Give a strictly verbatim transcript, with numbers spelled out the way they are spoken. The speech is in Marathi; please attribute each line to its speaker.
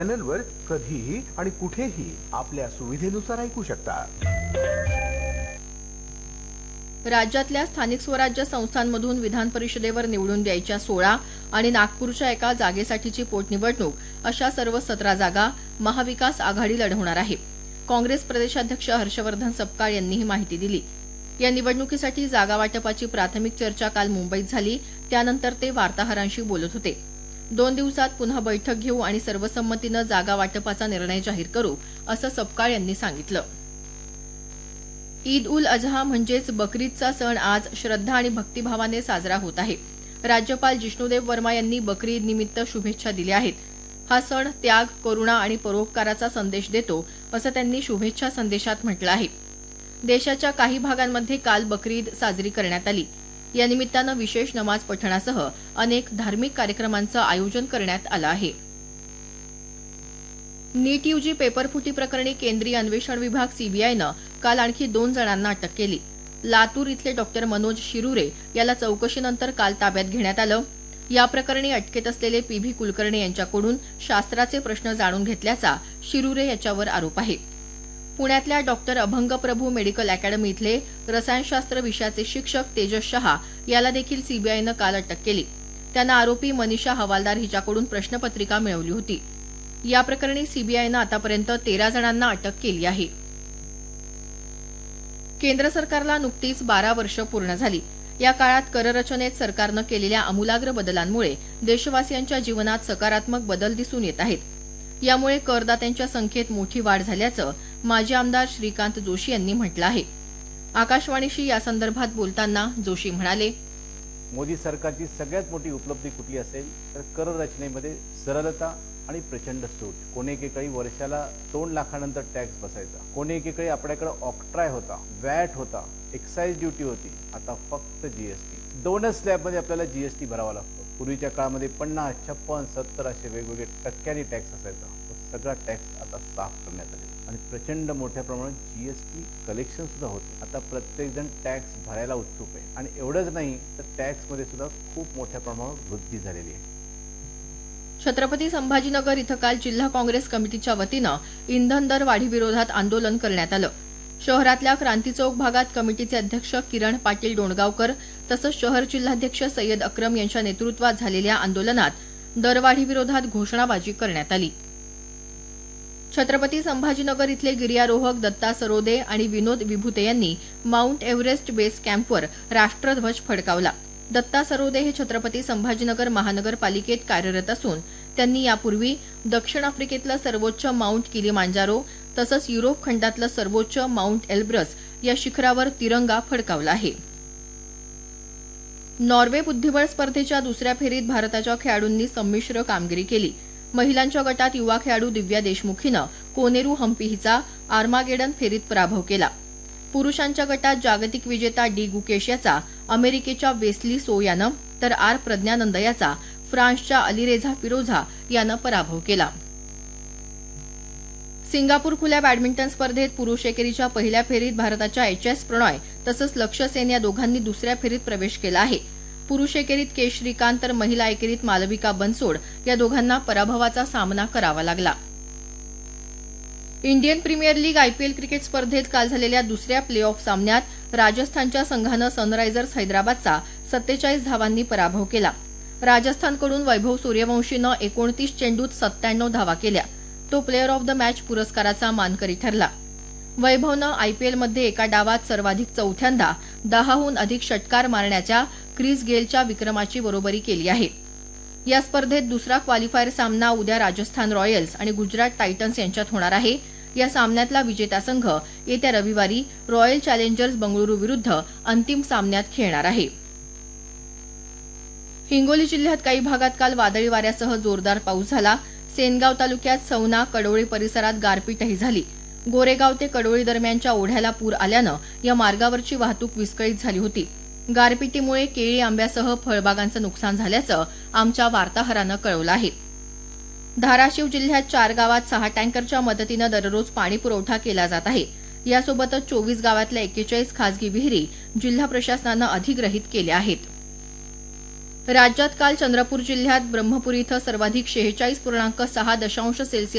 Speaker 1: चॅनलवर कधीही आणि कुठेही आपल्या सुविधेनुसार ऐकू शकता।
Speaker 2: राज्यातल्या स्थानिक स्वराज्य संस्थांमधून विधान परिषदेवर निवडून द्यायच्या सोळा आणि नागपूरच्या एका जागेसाठीची पोटनिवडणूक अशा सर्व सतरा जागा महाविकास आघाडी लढवणार आहे। काँग्रेस प्रदेशाध्यक्ष हर्षवर्धन सपकाळ यांनी ही माहिती दिली। या निवडणुकीसाठी जागा वाटपाची प्राथमिक चर्चा काल मुंबईत झाली, त्यानंतर ते वार्ताहरांशी बोलत होते। दोन दिवसात पुन्हा बैठक घेऊ आणि सर्वसंमतीनं जागा वाटपाचा निर्णय जाहीर करू असं सपकाळ यांनी सांगितलं। ईद उल अजहा म्हणजेच बकरीदचा सण आज श्रद्धा आणि भक्तिभावाने साजरा होत आहे। राज्यपाल जिष्णुदेव वर्मा यांनी बकरी ईद निमित्त शुभेच्छा दिल्या आहेत। हा सण त्याग, करुणा आणि परोपकाराचा संदेश देतो असं त्यांनी शुभेच्छा संदेशात म्हटलं आहे। देशाच्या काही भागांमध्ये काल बकरी ईद साजरी करण्यात आली। या निमित्तानं विशेष नमाज पठणासह अनेक धार्मिक कार्यक्रमांचं आयोजन करण्यात आलं आहे। नीट यूजी पेपरफुटी प्रकरणी केंद्रीय अन्वेषण विभाग सीबीआयनं काल आणखी दोन जणांना अटक केली। लातूर इथले डॉक्टर मनोज शिरुरे याला चौकशीनंतर काल ताब्यात घेण्यात आलं। या प्रकरणी अटकेत असलेले पीव्ही कुलकर्णी यांच्याकडून शास्त्राचे प्रश्न जाणून घेतल्याचा शिरुरे याच्यावर आरोप आहे। पुण्यातल्या डॉक्टर अभंगप्रभू मेडिकल अकॅडमी इथले रसायनशास्त्र विषयाचे शिक्षक तेजस शहा याला देखील सीबीआयनं काल अटक केली। त्यांना आरोपी मनीषा हवालदार हिच्याकडून प्रश्नपत्रिका मिळवली होती। या प्रकरणी सीबीआयनं आतापर्यंत तेरा जणांना अटक केली आहे। केंद्र सरकारला नुकतीच बारा वर्ष पूर्ण झाली। या काळात कररचनेत सरकारनं केलेल्या आमूलाग्र बदलांमुळे देशवासियांच्या जीवनात सकारात्मक बदल दिसून येत आहेत। यामुळे करदात्यांच्या संख्येत मोठी वाढ झाल्याचं माजी आमदार श्रीकांत जोशी यांनी म्हटलं आहे। आकाशवाणीशी यासंदर्भात बोलताना जोशी म्हणाले,
Speaker 3: मोदी सरकारची सगळ्यात मोठी उपलब्धी कुठली असेल तर कर रचनेमध्ये सरळता आणि प्रचंड सूट। कोणी एकेकाळी वर्षाला दोन लाखानंतर टॅक्स बसायचा, कोणी एकेकाळी आपल्याकडे ऑक्ट्राय होता, वॅट होता, एक्साइज ड्युटी होती, आता फक्त जीएसटी। दोनच स्लॅबमध्ये आपल्याला जीएसटी भरावा लागतो। पूर्वीच्या काळामध्ये पन्नास, छप्पन, सत्तर असे वेगवेगळे टक्क्यांनी टॅक्स असायचा। तो सगळा टॅक्स आता साफ करण्यात आले आणि प्रचंड मोठ्या प्रमाणात जीएसटी कलेक्शन सुद्धा होते। आता प्रत्येक जण टॅक्स भरायला उत्सुक आहे आणि एवढंच नाही तर टॅक्स मध्ये सुद्धा खूप मोठ्या प्रमाणात वृद्धी झालेली आहे।
Speaker 2: छत्रपती संभाजीनगर इथं काल जिल्हा काँग्रेस कमिटीच्या वतीनं इंधन दर वाढीविरोधात आंदोलन करण्यात आलं। शहरातल्या क्रांती चौक भागात कमिटीचे अध्यक्ष किरण पाटील डोणगावकर तसंच शहर जिल्हाध्यक्ष सय्यद अक्रम यांच्या नेतृत्वात झालेल्या आंदोलनात दरवाढीविरोधात घोषणाबाजी करण्यात आली। छत्रपती संभाजीनगर इथले गिर्यारोहक दत्ता सरोदे आणि विनोद विभूते यांनी माउंट एव्हरेस्ट बेस कॅम्पवर राष्ट्रध्वज फडकावला। दत्ता सरोदे हे छत्रपती संभाजीनगर महानगरपालिकेत कार्यरत असून त्यांनी यापूर्वी दक्षिण आफ्रिकेतलं सर्वोच्च माउंट किलिमांजारो तसंच युरोप खंडातलं सर्वोच्च माउंट एल्ब्रस या शिखरावर तिरंगा फडकावला आहे। नॉर्वे बुद्धिबळ स्पर्धेच्या दुसऱ्या फेरीत भारताच्या खेळाडूंनी संमिश्र कामगिरी केली। महिलांच्या गटात युवा खेळाडू दिव्या देशमुखीनं कोनेरू हम्पी हिचा आर्मागेडन फेरीत पराभव केला। पुरुषांच्या गटात जागतिक विजेता डी गुकेश याचा अमेरिकेच्या वेस्ली सो यानं तर आर प्रज्ञानंद याचा फ्रान्सच्या अलीरेझा फिरोझा यानं पराभव केला। सिंगापूर खुल्या बॅडमिंटन स्पर्धेत पुरुष एकेरीच्या पहिल्या फेरीत भारताच्या एच एस प्रणॉय तसंच लक्ष्य सेन या दोघांनी दुसऱ्या फेरीत प्रवेश केला आहे। पुरुष एकेरीत के श्रीकांत तर महिला एकेरीत मालविका बनसोड या दोघांना पराभवाचा सामना करावा लागला। Indian premier league IPL cricket स्पर्धेत काल झालेल्या दुसऱ्या प्ले ऑफ सामन्यात राजस्थानच्या संघानं सनरायझर्स हैदराबादचा सत्तेचाळीस धावांनी पराभव केला। राजस्थानकडून वैभव सूर्यवंशीनं एकोणतीस चेंडूत सत्त्याण्णव धावा केल्या। तो प्लेअर ऑफ द मॅच पुरस्काराचा मानकरी ठरला। वैभवनं आयपीएलमध्ये एका डावात सर्वाधिक चौथ्यांदा दहाहून अधिक षटकार मारण्याच्या क्रिस गेलच्या विक्रमाची बरोबरी केली आहे। या स्पर्धेत दुसरा क्वालिफायर सामना उद्या राजस्थान रॉयल्स आणि गुजरात टायटन्स यांच्यात होणार आहे। या सामन्यातला विजेता संघ येत्या रविवारी रॉयल चॅलेंजर्स बंगळुरू विरुद्ध अंतिम सामन्यात खेळणार आहे। हिंगोली जिल्ह्यात काही भागात काल वादळी वाऱ्यासह जोरदार पाऊस झाला। सेनगाव तालुक्यात सवना कडोळी परिसरात गारपीटही झाली। गोरेगाव ते कडोळी दरम्यानच्या ओढ्याला पूर आल्यानं या मार्गावरची वाहतूक विस्कळीत झाली होती। गारपीटीमुळे केळी आंब्यासह फळबागांचं नुकसान झाल्याचं आमच्या वार्ताहरानं कळवलं आहे। धाराशिव जिल्ह्यात चार गावात सहा टँकरच्या मदतीनं दररोज पाणी पुरवठा केला जात आहे। यासोबतच चोवीस गावातल्या एक्केचाळीस खासगी विहिरी जिल्हा प्रशासनानं अधिग्रहित केल्या आहेत। राज्यात काल चंद्रपूर जिल्ह्यात ब्रह्मपुरी इथं सर्वाधिक शेहेचाळीस पूर्णांक सहा दशांश सेल्सिअस